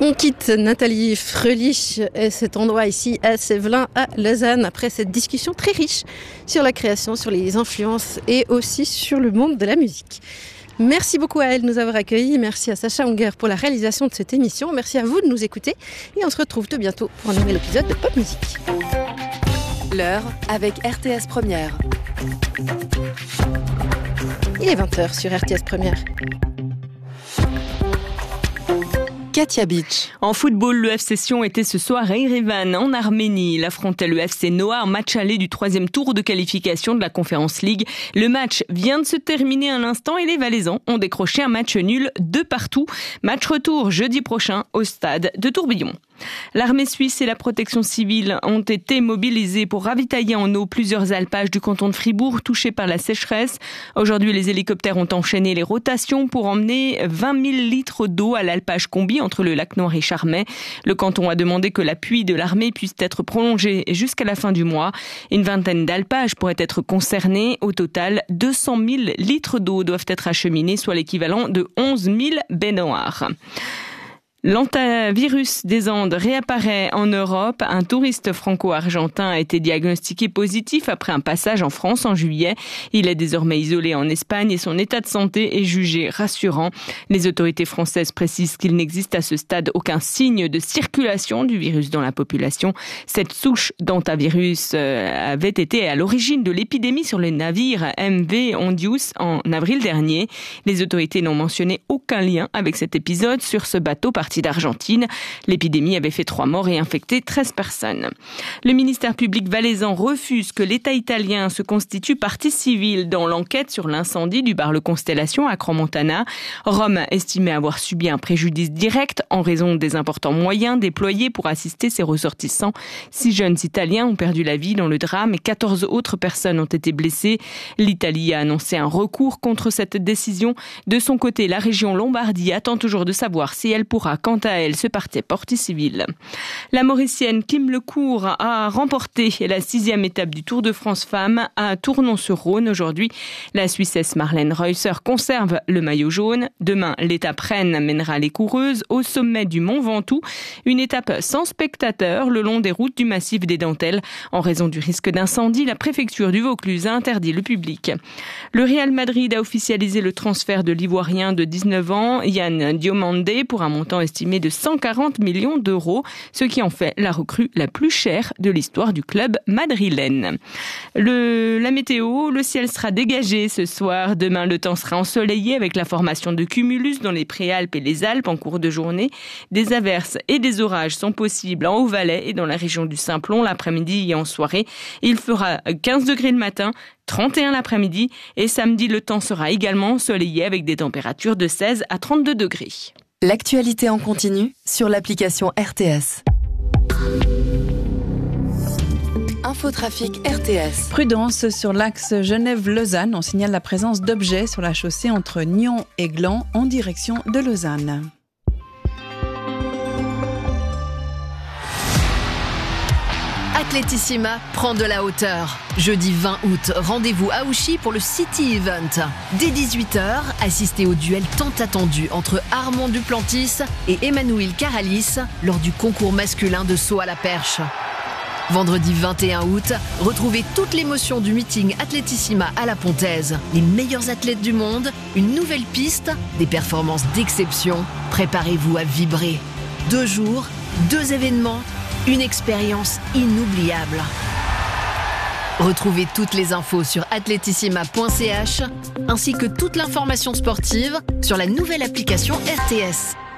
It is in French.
On quitte Nathalie Fröhlich et cet endroit ici à Sévelin, à Lausanne, après cette discussion très riche sur la création, sur les influences et aussi sur le monde de la musique. Merci beaucoup à elle de nous avoir accueillis. Merci à Sacha Unger pour la réalisation de cette émission. Merci à vous de nous écouter. Et on se retrouve tout bientôt pour un nouvel épisode de Pop Musique. L'heure avec RTS Première. Il est 20h sur RTS Première. Katia Beach. En football, le FC Sion était ce soir à Erevan, en Arménie. Il affrontait le FC Noah en match aller du 3e tour de qualification de la Conference League. Le match vient de se terminer un instant et les Valaisans ont décroché un match nul 2-2. Match retour jeudi prochain au stade de Tourbillon. L'armée suisse et la protection civile ont été mobilisés pour ravitailler en eau plusieurs alpages du canton de Fribourg touchés par la sécheresse. Aujourd'hui, les hélicoptères ont enchaîné les rotations pour emmener 20 000 litres d'eau à l'alpage Combi entre le lac Noir et Charmey. Le canton a demandé que l'appui de l'armée puisse être prolongé jusqu'à la fin du mois. Une vingtaine d'alpages pourraient être concernés. Au total, 200 000 litres d'eau doivent être acheminés, soit l'équivalent de 11 000 baignoires. L'hantavirus des Andes réapparaît en Europe. Un touriste franco-argentin a été diagnostiqué positif après un passage en France en juillet. Il est désormais isolé en Espagne et son état de santé est jugé rassurant. Les autorités françaises précisent qu'il n'existe à ce stade aucun signe de circulation du virus dans la population. Cette souche d'hantavirus avait été à l'origine de l'épidémie sur le navire MV Ondius en avril dernier. Les autorités n'ont mentionné aucun lien avec cet épisode sur ce bateau parti d'Argentine. L'épidémie avait fait 3 morts et infecté 13 personnes. Le ministère public valaisan refuse que l'État italien se constitue partie civile dans l'enquête sur l'incendie du bar Le Constellation à Crans-Montana. Rome estimait avoir subi un préjudice direct en raison des importants moyens déployés pour assister ses ressortissants. 6 jeunes Italiens ont perdu la vie dans le drame et 14 autres personnes ont été blessées. L'Italie a annoncé un recours contre cette décision. De son côté, la région Lombardie attend toujours de savoir si elle pourra quant à elle se porter partie civile. La Mauricienne Kim Lecourt a remporté la 6e étape du Tour de France Femmes à Tournon-sur-Rhône aujourd'hui. La Suissesse Marlène Reusser conserve le maillot jaune. Demain, l'étape reine mènera les coureuses au sommet du Mont Ventoux. Une étape sans spectateurs le long des routes du massif des Dentelles. En raison du risque d'incendie, la préfecture du Vaucluse a interdit le public. Le Real Madrid a officialisé le transfert de l'Ivoirien de 19 ans, Yann Diomandé, pour un montant estimé de 140 millions d'euros, ce qui en fait la recrue la plus chère de l'histoire du club madrilène. La météo, le ciel sera dégagé ce soir. Demain, le temps sera ensoleillé avec la formation de cumulus dans les Préalpes et les Alpes en cours de journée. Des averses et des orages sont possibles en Haut-Valais et dans la région du Simplon l'après-midi et en soirée. Il fera 15 degrés le matin, 31 l'après-midi et samedi, le temps sera également ensoleillé avec des températures de 16 à 32 degrés. L'actualité en continu sur l'application RTS. Infotrafic RTS. Prudence sur l'axe Genève-Lausanne. On signale la présence d'objets sur la chaussée entre Nyon et Gland en direction de Lausanne. Atletissima prend de la hauteur. Jeudi 20 août, rendez-vous à Ouchy pour le City Event. Dès 18h, assistez au duel tant attendu entre Armand Duplantis et Emmanuel Caralis lors du concours masculin de saut à la perche. Vendredi 21 août, retrouvez toute l'émotion du meeting Atletissima à la Pontaise. Les meilleurs athlètes du monde, une nouvelle piste, des performances d'exception. Préparez-vous à vibrer. 2 jours, 2 événements, une expérience inoubliable. Retrouvez toutes les infos sur atletissima.ch ainsi que toute l'information sportive sur la nouvelle application RTS.